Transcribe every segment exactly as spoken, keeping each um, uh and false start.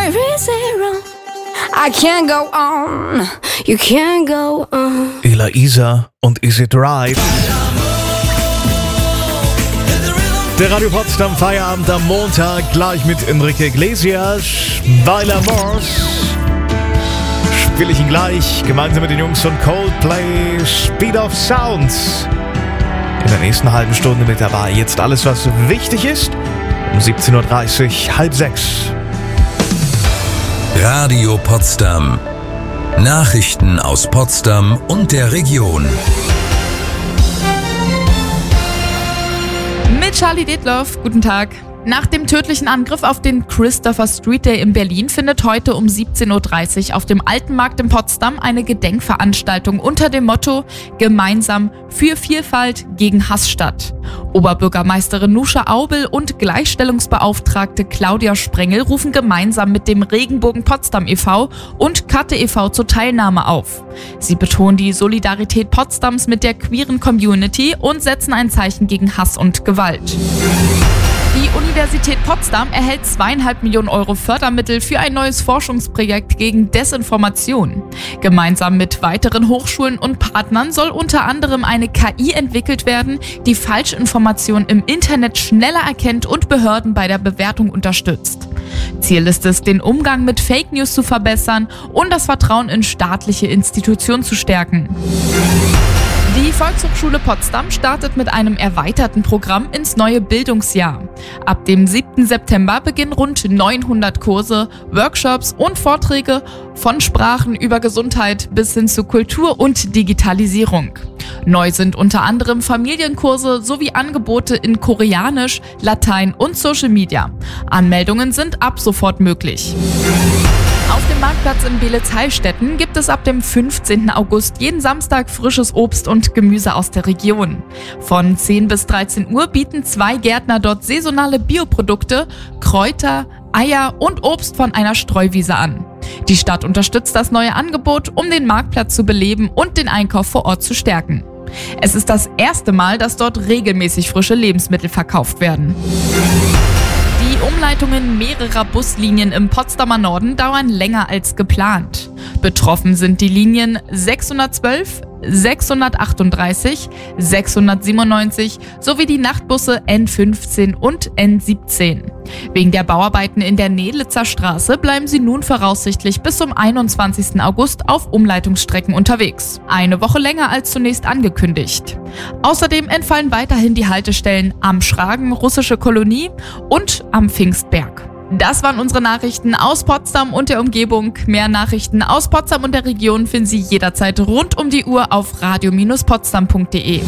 Zero zero. I can't go on. You can't go on. Ela Isa und Is It Right? Der Radio Potsdam Feierabend am Montag gleich mit Enrique Iglesias. Baila Amors. Spiele ich ihn gleich gemeinsam mit den Jungs von Coldplay. Speed of Sounds. In der nächsten halben Stunde mit dabei. Jetzt alles, was wichtig ist. Um siebzehn Uhr dreißig, halb sechs. Radio Potsdam. Nachrichten aus Potsdam und der Region. Mit Charlie Detloff, guten Tag. Nach dem tödlichen Angriff auf den Christopher Street Day in Berlin findet heute um siebzehn Uhr dreißig auf dem Alten Markt in Potsdam eine Gedenkveranstaltung unter dem Motto Gemeinsam für Vielfalt gegen Hass statt. Oberbürgermeisterin Nusha Aubel und Gleichstellungsbeauftragte Claudia Sprengel rufen gemeinsam mit dem Regenbogen Potsdam e V und Katte e V zur Teilnahme auf. Sie betonen die Solidarität Potsdams mit der queeren Community und setzen ein Zeichen gegen Hass und Gewalt. Die Universität Potsdam erhält zweieinhalb Millionen Euro Fördermittel für ein neues Forschungsprojekt gegen Desinformation. Gemeinsam mit weiteren Hochschulen und Partnern soll unter anderem eine K I entwickelt werden, die Falschinformationen im Internet schneller erkennt und Behörden bei der Bewertung unterstützt. Ziel ist es, den Umgang mit Fake News zu verbessern und das Vertrauen in staatliche Institutionen zu stärken. Die Volkshochschule Potsdam startet mit einem erweiterten Programm ins neue Bildungsjahr. Ab dem siebten September beginnen rund neunhundert Kurse, Workshops und Vorträge von Sprachen über Gesundheit bis hin zu Kultur und Digitalisierung. Neu sind unter anderem Familienkurse sowie Angebote in Koreanisch, Latein und Social Media. Anmeldungen sind ab sofort möglich. Auf dem Marktplatz in Beelitz-Heilstätten gibt es ab dem fünfzehnten August jeden Samstag frisches Obst und Gemüse aus der Region. Von zehn bis dreizehn Uhr bieten zwei Gärtner dort saisonale Bioprodukte, Kräuter, Eier und Obst von einer Streuwiese an. Die Stadt unterstützt das neue Angebot, um den Marktplatz zu beleben und den Einkauf vor Ort zu stärken. Es ist das erste Mal, dass dort regelmäßig frische Lebensmittel verkauft werden. Die Umleitungen mehrerer Buslinien im Potsdamer Norden dauern länger als geplant. Betroffen sind die Linien sechshundertzwölf, sechshundertachtunddreißig, sechshundertsiebenundneunzig sowie die Nachtbusse N fünfzehn und N siebzehn. Wegen der Bauarbeiten in der Nedlitzer Straße bleiben sie nun voraussichtlich bis zum einundzwanzigsten August auf Umleitungsstrecken unterwegs. Eine Woche länger als zunächst angekündigt. Außerdem entfallen weiterhin die Haltestellen am Schragen, Russische Kolonie und am Pfingstberg. Das waren unsere Nachrichten aus Potsdam und der Umgebung. Mehr Nachrichten aus Potsdam und der Region finden Sie jederzeit rund um die Uhr auf radio Bindestrich potsdam punkt de.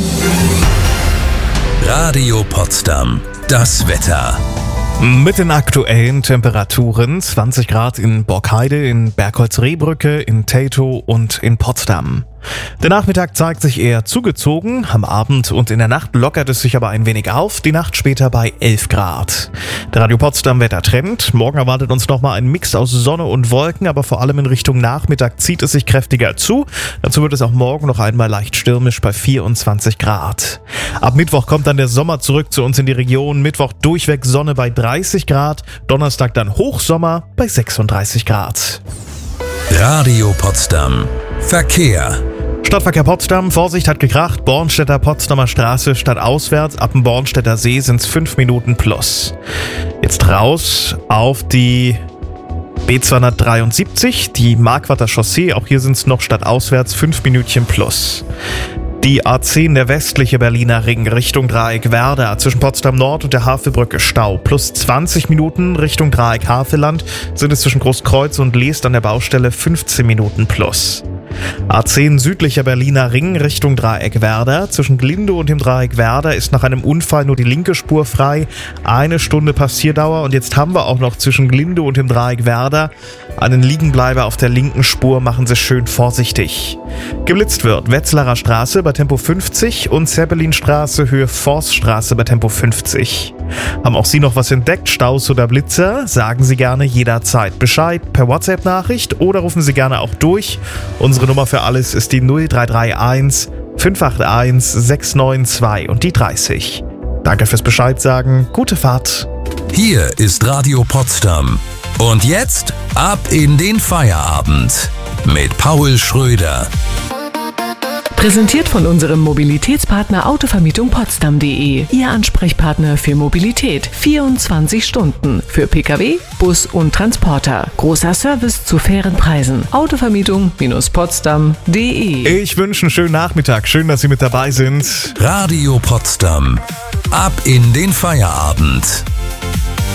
Radio Potsdam. Das Wetter. Mit den aktuellen Temperaturen zwanzig Grad in Borkheide, in Bergholz-Rehbrücke, in Teltow und in Potsdam. Der Nachmittag zeigt sich eher zugezogen, am Abend und in der Nacht lockert es sich aber ein wenig auf, die Nacht später bei elf Grad. Der Radio Potsdam Wettertrend, morgen erwartet uns nochmal ein Mix aus Sonne und Wolken, aber vor allem in Richtung Nachmittag zieht es sich kräftiger zu. Dazu wird es auch morgen noch einmal leicht stürmisch bei vierundzwanzig Grad. Ab Mittwoch kommt dann der Sommer zurück zu uns in die Region, Mittwoch durchweg Sonne bei dreißig Grad, Donnerstag dann Hochsommer bei sechsunddreißig Grad. Radio Potsdam. Verkehr. Stadtverkehr Potsdam, Vorsicht, hat gekracht, Bornstedter Potsdamer Straße stadtauswärts, ab dem Bornstedter See sind es fünf Minuten plus. Jetzt raus auf die B zweihundertdreiundsiebzig, die Marquarder Chaussee, auch hier sind es noch stadtauswärts fünf Minütchen plus. Die A zehn, der westliche Berliner Ring, Richtung Dreieck Werder, zwischen Potsdam Nord und der Havelbrücke Stau. Plus zwanzig Minuten Richtung Dreieck Havelland sind es zwischen Großkreuz und Leest an der Baustelle fünfzehn Minuten plus. A zehn, südlicher Berliner Ring, Richtung Dreieck Werder. Zwischen Glindow und dem Dreieck Werder ist nach einem Unfall nur die linke Spur frei. Eine Stunde Passierdauer und jetzt haben wir auch noch zwischen Glindow und dem Dreieck Werder einen Liegenbleiber auf der linken Spur, machen Sie schön vorsichtig. Geblitzt wird Wetzlarer Straße bei Tempo fünfzig und Zeppelinstraße Höhe Forststraße bei Tempo fünfzig. Haben auch Sie noch was entdeckt, Staus oder Blitzer? Sagen Sie gerne jederzeit Bescheid per WhatsApp-Nachricht oder rufen Sie gerne auch durch. Unsere Nummer für alles ist die null drei drei eins fünf acht eins sechs neun zwei und die dreißig. Danke fürs Bescheid sagen, gute Fahrt. Hier ist Radio Potsdam. Und jetzt ab in den Feierabend mit Paul Schröder. Präsentiert von unserem Mobilitätspartner Autovermietung Potsdam punkt de. Ihr Ansprechpartner für Mobilität. vierundzwanzig Stunden. Für Pkw, Bus und Transporter. Großer Service zu fairen Preisen. Autovermietung Potsdam punkt de. Ich wünsche einen schönen Nachmittag. Schön, dass Sie mit dabei sind. Radio Potsdam. Ab in den Feierabend.